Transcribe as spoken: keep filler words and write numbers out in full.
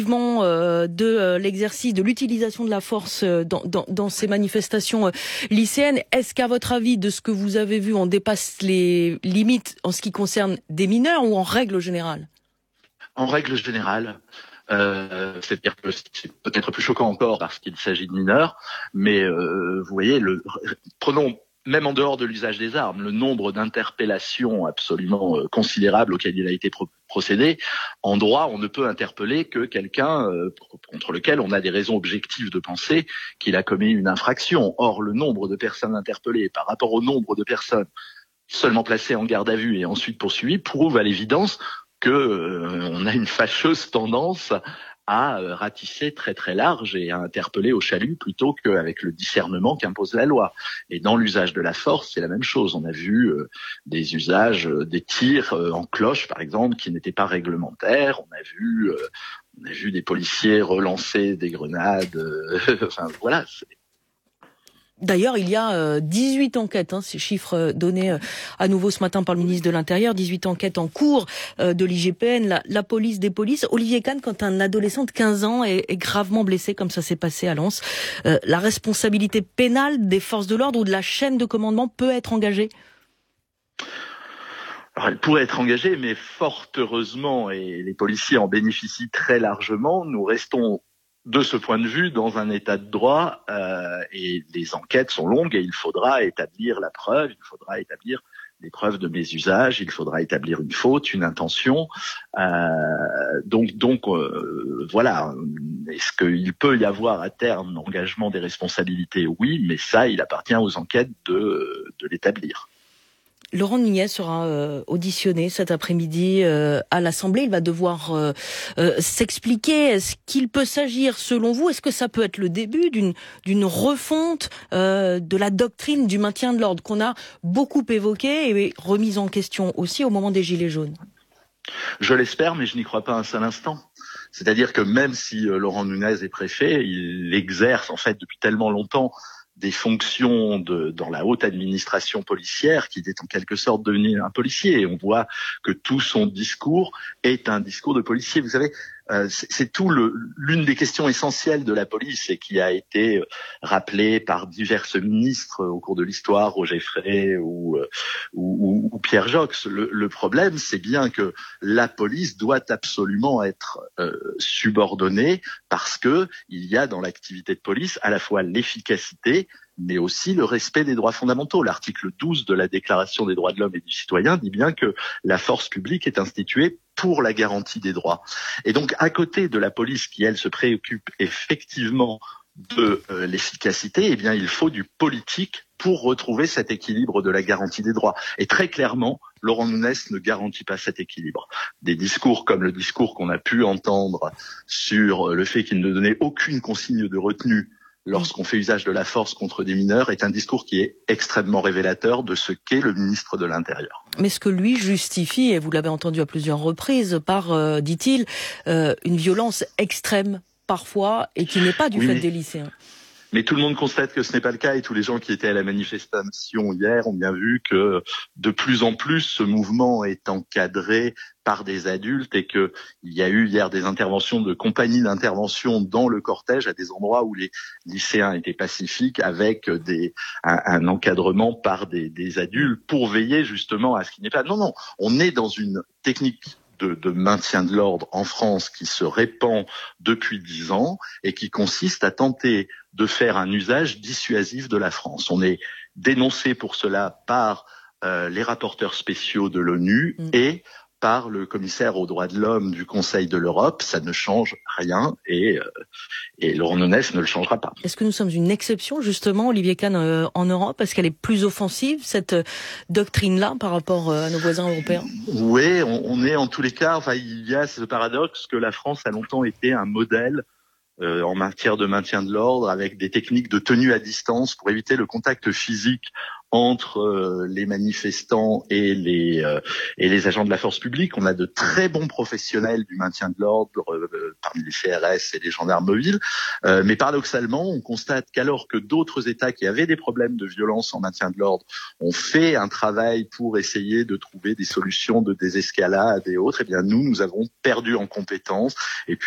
Euh, de euh, l'exercice de l'utilisation de la force euh, dans, dans, dans ces manifestations euh, lycéennes. Est-ce qu'à votre avis, de ce que vous avez vu, on dépasse les limites en ce qui concerne des mineurs ou en règle générale? En règle générale, euh, c'est-à-dire que c'est peut-être plus choquant encore parce qu'il s'agit de mineurs, mais euh, vous voyez, le, prenons même en dehors de l'usage des armes, le nombre d'interpellations absolument euh, considérables auxquelles il a été pro- procédé. En droit, on ne peut interpeller que quelqu'un euh, contre lequel on a des raisons objectives de penser qu'il a commis une infraction. Or, le nombre de personnes interpellées par rapport au nombre de personnes seulement placées en garde à vue et ensuite poursuivies prouve à l'évidence que euh, on a une fâcheuse tendance à euh, ratisser très très large et à interpeller au chalut plutôt qu'avec le discernement qu'impose la loi. Et dans l'usage de la force, c'est la même chose. On a vu euh, des usages, euh, des tirs euh, en cloche, par exemple, qui n'étaient pas réglementaires. On a vu, euh, on a vu des policiers relancer des grenades. Euh, enfin voilà. C'est... D'ailleurs, il y a euh, dix-huit enquêtes, hein, ces chiffres donnés euh, à nouveau ce matin par le ministre de l'Intérieur, dix-huit enquêtes en cours euh, de l'I G P N, la, la police des polices. Olivier Kahn, quand un adolescent de quinze ans est, est gravement blessé, comme ça s'est passé à Lens, euh, la responsabilité pénale des forces de l'ordre ou de la chaîne de commandement peut être engagée? Alors, elle pourrait être engagée, mais fort heureusement, et les policiers en bénéficient très largement, nous restons de ce point de vue dans un état de droit euh, et les enquêtes sont longues et il faudra établir la preuve, il faudra établir des preuves de mésusage, il faudra établir une faute, une intention. Euh, donc, donc euh, voilà. Est-ce qu'il peut y avoir à terme engagement des responsabilités? Oui, mais ça, il appartient aux enquêtes de, de l'établir. Laurent Nunez sera euh, auditionné cet après-midi euh, à l'Assemblée. Il va devoir euh, euh, s'expliquer. Est-ce qu'il peut s'agir, selon vous, est-ce que ça peut être le début d'une d'une refonte euh, de la doctrine du maintien de l'ordre qu'on a beaucoup évoquée et remise en question aussi au moment des Gilets jaunes? Je l'espère, mais je n'y crois pas un seul instant. C'est-à-dire que même si euh, Laurent Nunez est préfet, il exerce en fait depuis tellement longtemps des fonctions de, dans la haute administration policière qu'il est en quelque sorte devenu un policier. Et on voit que tout son discours est un discours de policier. Vous savez, euh, c'est, c'est tout le, l'une des questions essentielles de la police et qui a été rappelée par divers ministres au cours de l'histoire, Roger Frey ou, ou, ou Pierre Joxe. Le, le problème, c'est bien que la police doit absolument être euh, subordonnée parce que il y a dans l'activité de police à la fois l'efficacité mais aussi le respect des droits fondamentaux. L'article douze de la Déclaration des droits de l'homme et du citoyen dit bien que la force publique est instituée pour la garantie des droits. Et donc, à côté de la police qui, elle, se préoccupe effectivement de euh, l'efficacité, eh bien, il faut du politique pour retrouver cet équilibre de la garantie des droits. Et très clairement, Laurent Nunez ne garantit pas cet équilibre. Des discours comme le discours qu'on a pu entendre sur le fait qu'il ne donnait aucune consigne de retenue lorsqu'on fait usage de la force contre des mineurs est un discours qui est extrêmement révélateur de ce qu'est le ministre de l'Intérieur. Mais ce que lui justifie, et vous l'avez entendu à plusieurs reprises, par, euh, dit-il, euh, une violence extrême parfois et qui n'est pas du oui, fait mais... des lycéens. Mais tout le monde constate que ce n'est pas le cas et tous les gens qui étaient à la manifestation hier ont bien vu que de plus en plus ce mouvement est encadré par des adultes et que il y a eu hier des interventions de compagnies d'intervention dans le cortège à des endroits où les lycéens étaient pacifiques avec des, un, un encadrement par des, des adultes pour veiller justement à ce qu'il n'y ait pas. Non, non, on est dans une technique De, de maintien de l'ordre en France qui se répand depuis dix ans et qui consiste à tenter de faire un usage dissuasif de la France. On est dénoncé pour cela par euh, les rapporteurs spéciaux de l'ONU mmh. et par le commissaire aux droits de l'homme du Conseil de l'Europe. Ça ne change rien et, euh, et Laurent Nunez ne le changera pas. Est-ce que nous sommes une exception, justement, Olivier Kahn, euh, en Europe? Est-ce qu'elle est plus offensive, cette euh, doctrine-là, par rapport euh, à nos voisins européens? Oui, on, on est en tous les cas, enfin, il y a ce paradoxe que la France a longtemps été un modèle euh, en matière de maintien de l'ordre avec des techniques de tenue à distance pour éviter le contact physique entre euh, les manifestants et les euh, et les agents de la force publique. On a de très bons professionnels du maintien de l'ordre euh, parmi les C R S et les gendarmes mobiles, euh, mais paradoxalement, on constate qu'alors que d'autres États qui avaient des problèmes de violence en maintien de l'ordre ont fait un travail pour essayer de trouver des solutions de désescalade et autres, eh bien nous, nous avons perdu en compétences et puis